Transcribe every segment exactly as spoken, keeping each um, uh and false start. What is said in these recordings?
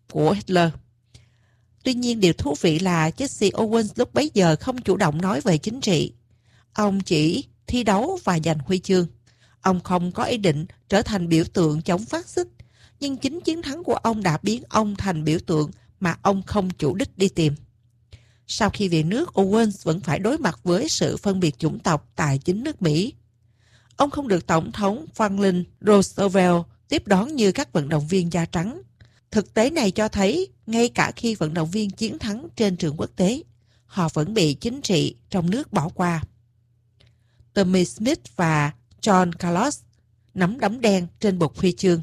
của Hitler. Tuy nhiên, điều thú vị là Jesse Owens lúc bấy giờ không chủ động nói về chính trị. Ông chỉ thi đấu và giành huy chương. Ông không có ý định trở thành biểu tượng chống phát xít, nhưng chính chiến thắng của ông đã biến ông thành biểu tượng mà ông không chủ đích đi tìm. Sau khi về nước, Owens vẫn phải đối mặt với sự phân biệt chủng tộc tại chính nước Mỹ. Ông không được Tổng thống Franklin Roosevelt tiếp đón như các vận động viên da trắng. Thực tế này cho thấy, ngay cả khi vận động viên chiến thắng trên trường quốc tế, họ vẫn bị chính trị trong nước bỏ qua. Tommy Smith và John Carlos nắm đấm đen trên bục huy chương.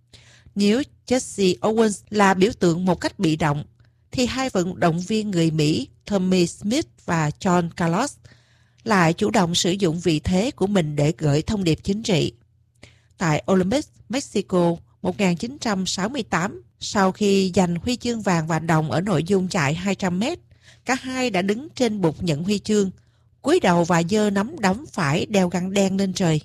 Nếu Jesse Owens là biểu tượng một cách bị động, thì hai vận động viên người Mỹ Tommy Smith và John Carlos lại chủ động sử dụng vị thế của mình để gửi thông điệp chính trị. Tại Olympics Mexico một nghìn chín trăm sáu mươi tám, sau khi giành huy chương vàng và đồng ở nội dung chạy hai trăm mét, cả hai đã đứng trên bục nhận huy chương, cúi đầu và giơ nắm đấm phải đeo găng đen lên trời.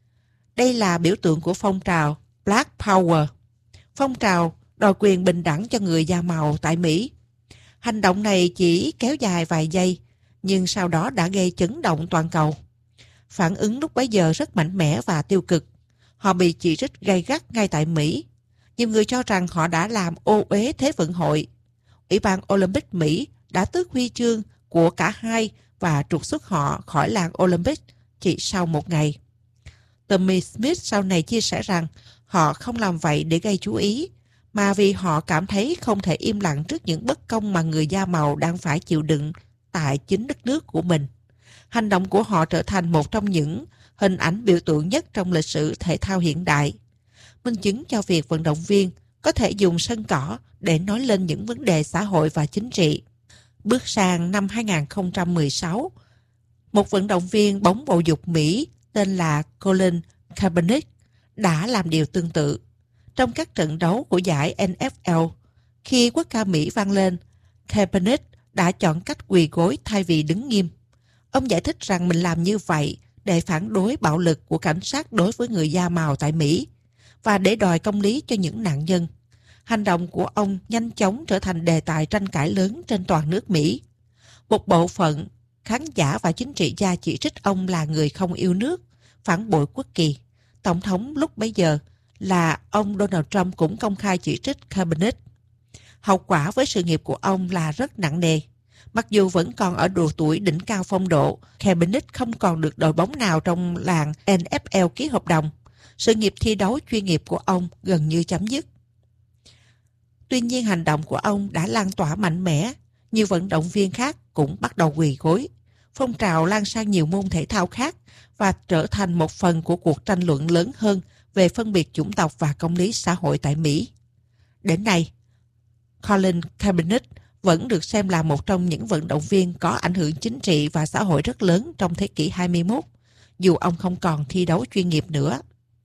Đây là biểu tượng của phong trào Black Power, phong trào đòi quyền bình đẳng cho người da màu tại Mỹ. Hành động này chỉ kéo dài vài giây, nhưng sau đó đã gây chấn động toàn cầu. Phản ứng lúc bấy giờ rất mạnh mẽ và tiêu cực. Họ bị chỉ trích gay gắt ngay tại Mỹ. Nhiều người cho rằng họ đã làm ô uế Thế vận hội. Ủy ban Olympic Mỹ đã tước huy chương của cả hai và trục xuất họ khỏi làng Olympic chỉ sau một ngày. Tommy Smith sau này chia sẻ rằng họ không làm vậy để gây chú ý, mà vì họ cảm thấy không thể im lặng trước những bất công mà người da màu đang phải chịu đựng tại chính đất nước của mình. Hành động của họ trở thành một trong những hình ảnh biểu tượng nhất trong lịch sử thể thao hiện đại, minh chứng cho việc vận động viên có thể dùng sân cỏ để nói lên những vấn đề xã hội và chính trị. Bước sang năm hai nghìn không trăm mười sáu, một vận động viên bóng bầu dục Mỹ tên là Colin Kaepernick đã làm điều tương tự. Trong các trận đấu của giải N F L, khi quốc ca Mỹ vang lên, Kaepernick đã chọn cách quỳ gối thay vì đứng nghiêm. Ông giải thích rằng mình làm như vậy để phản đối bạo lực của cảnh sát đối với người da màu tại Mỹ và để đòi công lý cho những nạn nhân. Hành động của ông nhanh chóng trở thành đề tài tranh cãi lớn trên toàn nước Mỹ. Một bộ phận khán giả và chính trị gia chỉ trích ông là người không yêu nước, phản bội quốc kỳ. Tổng thống lúc bấy giờ là ông Donald Trump cũng công khai chỉ trích Kaepernick. Hậu quả với sự nghiệp của ông là rất nặng nề. Mặc dù vẫn còn ở độ tuổi đỉnh cao phong độ, Kaepernick không còn được đội bóng nào trong làng N F L ký hợp đồng. Sự nghiệp thi đấu chuyên nghiệp của ông gần như chấm dứt. Tuy nhiên, hành động của ông đã lan tỏa mạnh mẽ. Nhiều vận động viên khác cũng bắt đầu quỳ gối. Phong trào lan sang nhiều môn thể thao khác và trở thành một phần của cuộc tranh luận lớn hơn về phân biệt chủng tộc và công lý xã hội tại Mỹ. Đến nay, Colin Kaepernick vẫn được xem là một trong những vận động viên có ảnh hưởng chính trị và xã hội rất lớn trong thế kỷ hai mươi mốt, dù ông không còn thi đấu chuyên nghiệp nữa.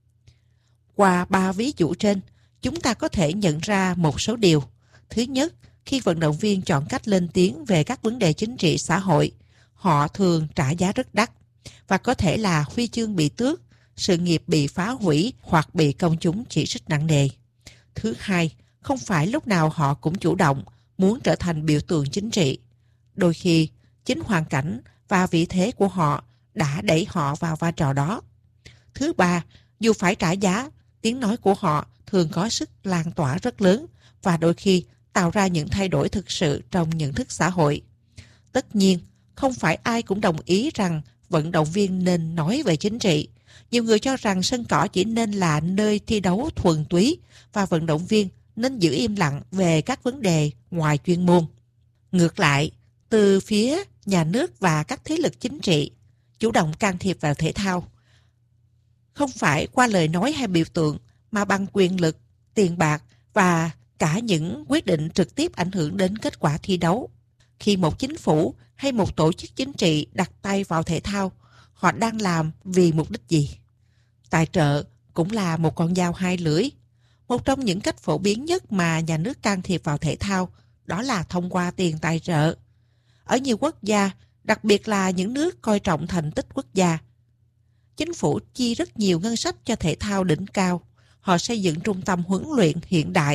Qua ba ví dụ trên, chúng ta có thể nhận ra một số điều. Thứ nhất, khi vận động viên chọn cách lên tiếng về các vấn đề chính trị xã hội, họ thường trả giá rất đắt, và có thể là huy chương bị tước, sự nghiệp bị phá hủy hoặc bị công chúng chỉ trích nặng nề. Thứ hai, không phải lúc nào họ cũng chủ động muốn trở thành biểu tượng chính trị. Đôi khi, chính hoàn cảnh và vị thế của họ đã đẩy họ vào vai trò đó. Thứ ba, dù phải trả giá, tiếng nói của họ thường có sức lan tỏa rất lớn và đôi khi tạo ra những thay đổi thực sự trong nhận thức xã hội. Tất nhiên, không phải ai cũng đồng ý rằng vận động viên nên nói về chính trị. Nhiều người cho rằng sân cỏ chỉ nên là nơi thi đấu thuần túy và vận động viên nên giữ im lặng về các vấn đề ngoài chuyên môn. Ngược lại, từ phía nhà nước và các thế lực chính trị chủ động can thiệp vào thể thao, không phải qua lời nói hay biểu tượng mà bằng quyền lực, tiền bạc và cả những quyết định trực tiếp ảnh hưởng đến kết quả thi đấu. Khi một chính phủ hay một tổ chức chính trị đặt tay vào thể thao, họ đang làm vì mục đích gì? Tài trợ cũng là một con dao hai lưỡi. Một trong những cách phổ biến nhất mà nhà nước can thiệp vào thể thao đó là thông qua tiền tài trợ. Ở nhiều quốc gia, đặc biệt là những nước coi trọng thành tích quốc gia, chính phủ chi rất nhiều ngân sách cho thể thao đỉnh cao. Họ xây dựng trung tâm huấn luyện hiện đại,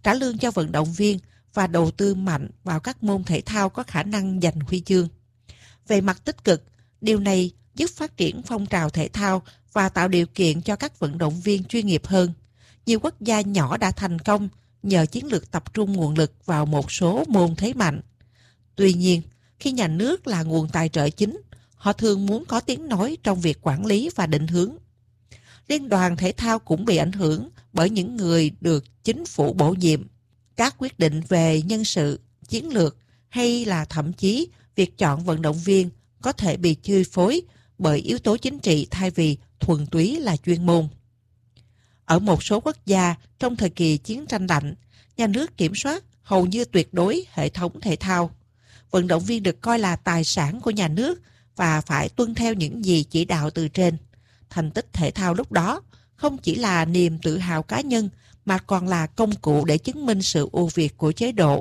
trả lương cho vận động viên và đầu tư mạnh vào các môn thể thao có khả năng giành huy chương. Về mặt tích cực, điều này giúp phát triển phong trào thể thao và tạo điều kiện cho các vận động viên chuyên nghiệp hơn. Nhiều quốc gia nhỏ đã thành công nhờ chiến lược tập trung nguồn lực vào một số môn thế mạnh. Tuy nhiên, khi nhà nước là nguồn tài trợ chính, họ thường muốn có tiếng nói trong việc quản lý và định hướng. Liên đoàn thể thao cũng bị ảnh hưởng bởi những người được chính phủ bổ nhiệm. Các quyết định về nhân sự, chiến lược hay là thậm chí việc chọn vận động viên có thể bị chi phối bởi yếu tố chính trị thay vì thuần túy là chuyên môn. Ở một số quốc gia trong thời kỳ chiến tranh lạnh, nhà nước kiểm soát hầu như tuyệt đối hệ thống thể thao. Vận động viên được coi là tài sản của nhà nước và phải tuân theo những gì chỉ đạo từ trên. Thành tích thể thao lúc đó không chỉ là niềm tự hào cá nhân mà còn là công cụ để chứng minh sự ưu việt của chế độ.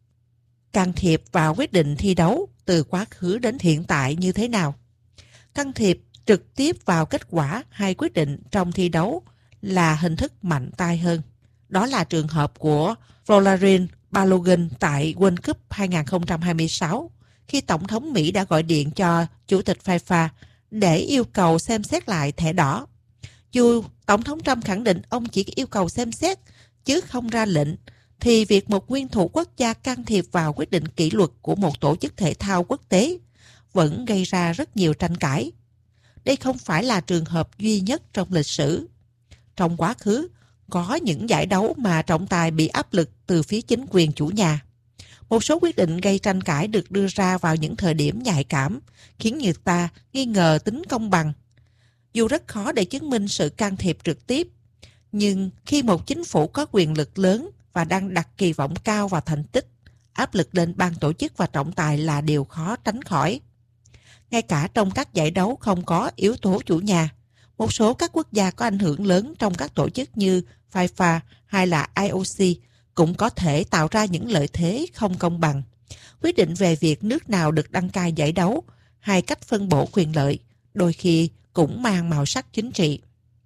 Can thiệp vào quyết định thi đấu từ quá khứ đến hiện tại như thế nào? Can thiệp trực tiếp vào kết quả hay quyết định trong thi đấu là hình thức mạnh tay hơn. Đó là trường hợp của Vladimir Balogun tại World Cup hai không hai sáu, khi Tổng thống Mỹ đã gọi điện cho Chủ tịch FIFA để yêu cầu xem xét lại thẻ đỏ. Dù Tổng thống Trump khẳng định ông chỉ yêu cầu xem xét chứ không ra lệnh, thì việc một nguyên thủ quốc gia can thiệp vào quyết định kỷ luật của một tổ chức thể thao quốc tế vẫn gây ra rất nhiều tranh cãi. Đây không phải là trường hợp duy nhất trong lịch sử. Trong quá khứ, có những giải đấu mà trọng tài bị áp lực từ phía chính quyền chủ nhà. Một số quyết định gây tranh cãi được đưa ra vào những thời điểm nhạy cảm, khiến người ta nghi ngờ tính công bằng. Dù rất khó để chứng minh sự can thiệp trực tiếp, nhưng khi một chính phủ có quyền lực lớn và đang đặt kỳ vọng cao vào thành tích, áp lực lên ban tổ chức và trọng tài là điều khó tránh khỏi. Ngay cả trong các giải đấu không có yếu tố chủ nhà, một số các quốc gia có ảnh hưởng lớn trong các tổ chức như FIFA hay là I O C cũng có thể tạo ra những lợi thế không công bằng. Quyết định về việc nước nào được đăng cai giải đấu hay cách phân bổ quyền lợi đôi khi cũng mang màu sắc chính trị.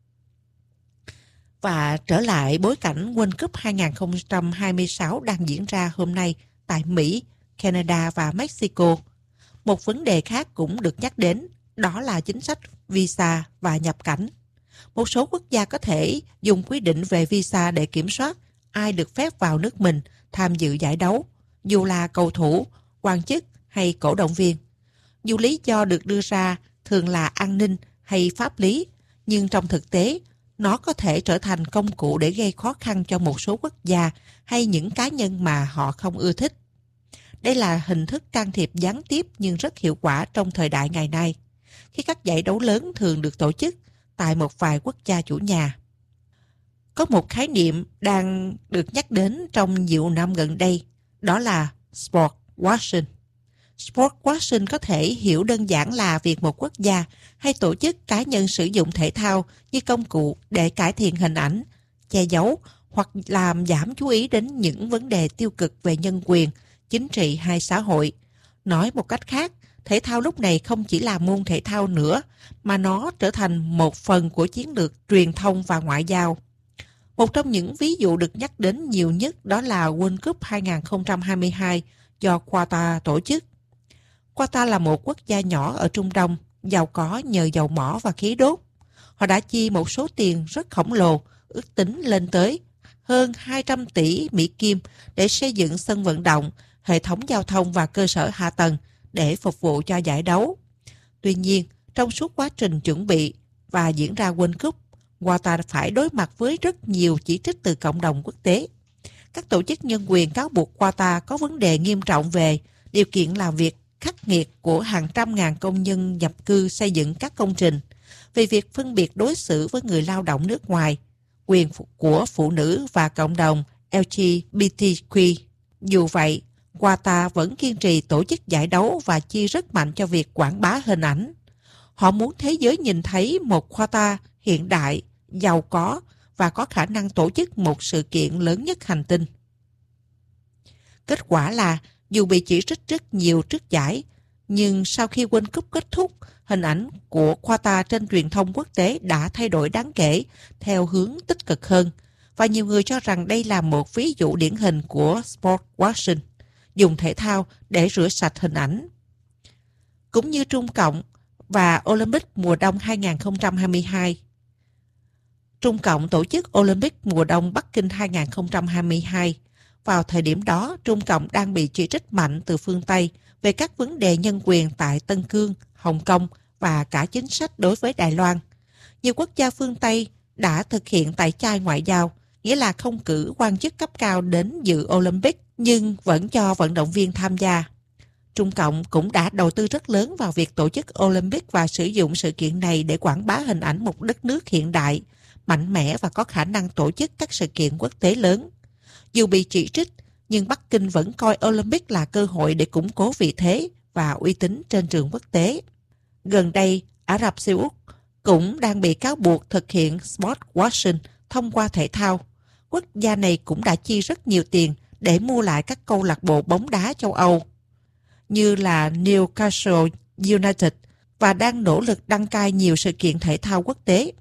Và trở lại bối cảnh World Cup hai không hai sáu đang diễn ra hôm nay tại Mỹ, Canada và Mexico. Một vấn đề khác cũng được nhắc đến, đó là chính sách visa và nhập cảnh. Một số quốc gia có thể dùng quy định về visa để kiểm soát ai được phép vào nước mình tham dự giải đấu, dù là cầu thủ, quan chức hay cổ động viên. Dù lý do được đưa ra thường là an ninh hay pháp lý, nhưng trong thực tế, nó có thể trở thành công cụ để gây khó khăn cho một số quốc gia hay những cá nhân mà họ không ưa thích. Đây là hình thức can thiệp gián tiếp nhưng rất hiệu quả trong thời đại ngày nay, khi các giải đấu lớn thường được tổ chức tại một vài quốc gia chủ nhà. Có một khái niệm đang được nhắc đến trong nhiều năm gần đây, đó là sport washing. Sport washing có thể hiểu đơn giản là việc một quốc gia hay tổ chức cá nhân sử dụng thể thao như công cụ để cải thiện hình ảnh, che giấu hoặc làm giảm chú ý đến những vấn đề tiêu cực về nhân quyền, chính trị hay xã hội. Nói một cách khác, thể thao lúc này không chỉ là môn thể thao nữa, mà nó trở thành một phần của chiến lược truyền thông và ngoại giao. Một trong những ví dụ được nhắc đến nhiều nhất đó là World Cup hai không hai hai do Qatar tổ chức. Qatar là một quốc gia nhỏ ở Trung Đông, giàu có nhờ dầu mỏ và khí đốt. Họ đã chi một số tiền rất khổng lồ, ước tính lên tới hơn hai trăm tỷ Mỹ Kim để xây dựng sân vận động, hệ thống giao thông và cơ sở hạ tầng để phục vụ cho giải đấu. Tuy nhiên, trong suốt quá trình chuẩn bị và diễn ra World Cup, Qatar phải đối mặt với rất nhiều chỉ trích từ cộng đồng quốc tế. Các tổ chức nhân quyền cáo buộc Qatar có vấn đề nghiêm trọng về điều kiện làm việc khắc nghiệt của hàng trăm ngàn công nhân nhập cư xây dựng các công trình, về việc phân biệt đối xử với người lao động nước ngoài, quyền của phụ nữ và cộng đồng L G B T Q. Dù vậy, Qatar vẫn kiên trì tổ chức giải đấu và chi rất mạnh cho việc quảng bá hình ảnh. Họ muốn thế giới nhìn thấy một Qatar hiện đại, giàu có và có khả năng tổ chức một sự kiện lớn nhất hành tinh. Kết quả là, dù bị chỉ trích rất nhiều trước giải, nhưng sau khi World Cup kết thúc, hình ảnh của Qatar trên truyền thông quốc tế đã thay đổi đáng kể theo hướng tích cực hơn, và nhiều người cho rằng đây là một ví dụ điển hình của sport washing, dùng thể thao để rửa sạch hình ảnh. Cũng như Trung Cộng và Olympic mùa đông hai không hai hai. Trung Cộng tổ chức Olympic mùa đông Bắc Kinh hai không hai hai. Vào thời điểm đó, Trung Cộng đang bị chỉ trích mạnh từ phương Tây về các vấn đề nhân quyền tại Tân Cương, Hồng Kông và cả chính sách đối với Đài Loan. Nhiều quốc gia phương Tây đã thực hiện tẩy chay ngoại giao, nghĩa là không cử quan chức cấp cao đến dự Olympic nhưng vẫn cho vận động viên tham gia. Trung Cộng cũng đã đầu tư rất lớn vào việc tổ chức Olympic và sử dụng sự kiện này để quảng bá hình ảnh một đất nước hiện đại, mạnh mẽ và có khả năng tổ chức các sự kiện quốc tế lớn. Dù bị chỉ trích, nhưng Bắc Kinh vẫn coi Olympic là cơ hội để củng cố vị thế và uy tín trên trường quốc tế. Gần đây, Ả Rập Xê Út cũng đang bị cáo buộc thực hiện sport washing thông qua thể thao. Quốc gia này cũng đã chi rất nhiều tiền để mua lại các câu lạc bộ bóng đá châu Âu, như là Newcastle United, và đang nỗ lực đăng cai nhiều sự kiện thể thao quốc tế.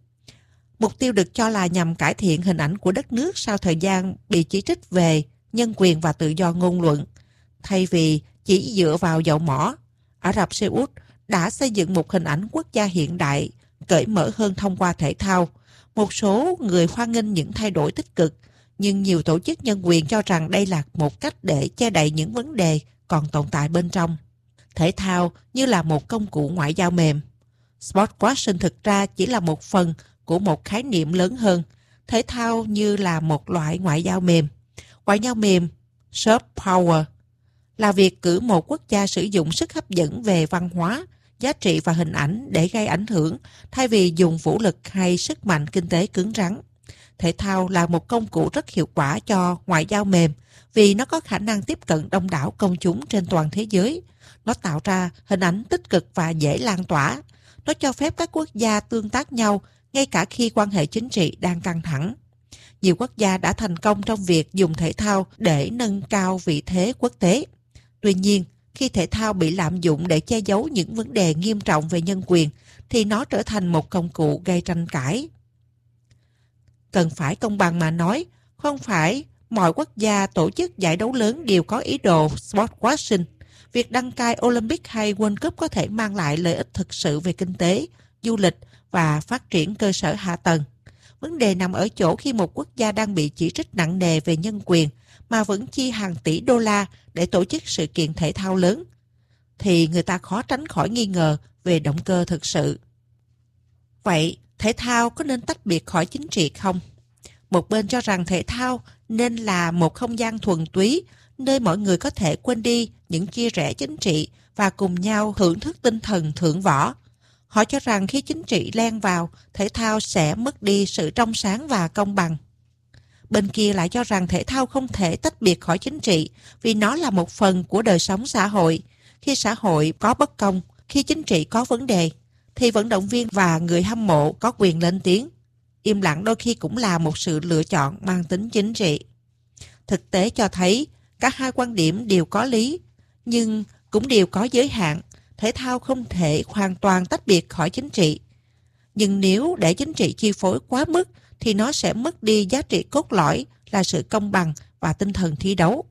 Mục tiêu được cho là nhằm cải thiện hình ảnh của đất nước sau thời gian bị chỉ trích về nhân quyền và tự do ngôn luận. Thay vì chỉ dựa vào dầu mỏ, Ả Rập Xê Út đã xây dựng một hình ảnh quốc gia hiện đại, cởi mở hơn thông qua thể thao. Một số người hoan nghênh những thay đổi tích cực, nhưng nhiều tổ chức nhân quyền cho rằng đây là một cách để che đậy những vấn đề còn tồn tại bên trong. Thể thao như là một công cụ ngoại giao mềm. Sport washing thực ra chỉ là một phần của một khái niệm lớn hơn. Thể thao như là một loại ngoại giao mềm. Ngoại giao mềm, soft power, là việc cử một quốc gia sử dụng sức hấp dẫn về văn hóa, giá trị và hình ảnh để gây ảnh hưởng, thay vì dùng vũ lực hay sức mạnh kinh tế cứng rắn. Thể thao là một công cụ rất hiệu quả cho ngoại giao mềm vì nó có khả năng tiếp cận đông đảo công chúng trên toàn thế giới. Nó tạo ra hình ảnh tích cực và dễ lan tỏa. Nó cho phép các quốc gia tương tác nhau ngay cả khi quan hệ chính trị đang căng thẳng. Nhiều quốc gia đã thành công trong việc dùng thể thao để nâng cao vị thế quốc tế. Tuy nhiên, khi thể thao bị lạm dụng để che giấu những vấn đề nghiêm trọng về nhân quyền, thì nó trở thành một công cụ gây tranh cãi. Cần phải công bằng mà nói, không phải mọi quốc gia tổ chức giải đấu lớn đều có ý đồ sport washing. Việc đăng cai Olympic hay World Cup có thể mang lại lợi ích thực sự về kinh tế, du lịch và phát triển cơ sở hạ tầng. Vấn đề nằm ở chỗ khi một quốc gia đang bị chỉ trích nặng nề về nhân quyền mà vẫn chi hàng tỷ đô la để tổ chức sự kiện thể thao lớn, thì người ta khó tránh khỏi nghi ngờ về động cơ thực sự. Vậy, thể thao có nên tách biệt khỏi chính trị không? Một bên cho rằng thể thao nên là một không gian thuần túy, nơi mọi người có thể quên đi những chia rẽ chính trị và cùng nhau thưởng thức tinh thần thượng võ. Họ cho rằng khi chính trị len vào, thể thao sẽ mất đi sự trong sáng và công bằng. Bên kia lại cho rằng thể thao không thể tách biệt khỏi chính trị vì nó là một phần của đời sống xã hội. Khi xã hội có bất công, khi chính trị có vấn đề, thì vận động viên và người hâm mộ có quyền lên tiếng. Im lặng đôi khi cũng là một sự lựa chọn mang tính chính trị. Thực tế cho thấy cả hai quan điểm đều có lý, nhưng cũng đều có giới hạn. Thể thao không thể hoàn toàn tách biệt khỏi chính trị. Nhưng nếu để chính trị chi phối quá mức, thì nó sẽ mất đi giá trị cốt lõi là sự công bằng và tinh thần thi đấu.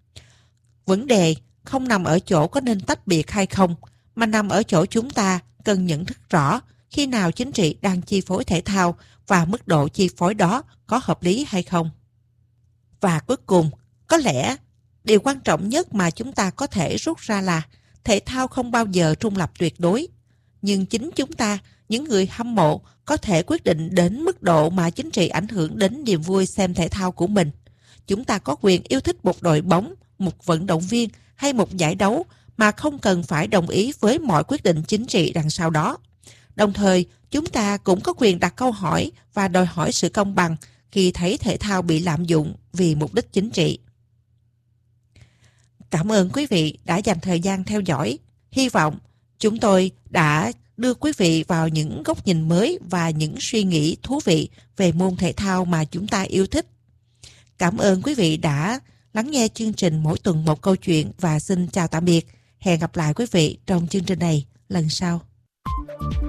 Vấn đề không nằm ở chỗ có nên tách biệt hay không, mà nằm ở chỗ chúng ta cần nhận thức rõ khi nào chính trị đang chi phối thể thao và mức độ chi phối đó có hợp lý hay không. Và cuối cùng, có lẽ điều quan trọng nhất mà chúng ta có thể rút ra là thể thao không bao giờ trung lập tuyệt đối. Nhưng chính chúng ta, những người hâm mộ, có thể quyết định đến mức độ mà chính trị ảnh hưởng đến niềm vui xem thể thao của mình. Chúng ta có quyền yêu thích một đội bóng, một vận động viên hay một giải đấu mà không cần phải đồng ý với mọi quyết định chính trị đằng sau đó. Đồng thời, chúng ta cũng có quyền đặt câu hỏi và đòi hỏi sự công bằng khi thấy thể thao bị lạm dụng vì mục đích chính trị. Cảm ơn quý vị đã dành thời gian theo dõi. Hy vọng chúng tôi đã đưa quý vị vào những góc nhìn mới và những suy nghĩ thú vị về môn thể thao mà chúng ta yêu thích. Cảm ơn quý vị đã lắng nghe chương trình Mỗi tuần một câu chuyện và xin chào tạm biệt. Hẹn gặp lại quý vị trong chương trình này lần sau.